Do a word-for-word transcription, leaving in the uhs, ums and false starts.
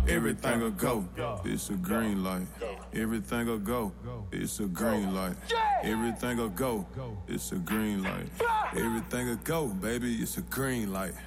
Everything'll go, it's a green light. Everything'll go, it's a green light. Everything'll go, it's a green light. Everything'll go, baby, it's a green light.